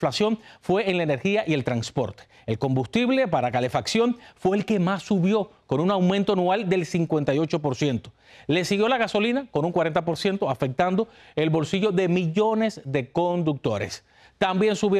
inflación fue en la energía y el transporte. El combustible para calefacción fue el que más subió, con un aumento anual del 58%. Le siguió la gasolina con un 40%, afectando el bolsillo de millones de conductores. También subieron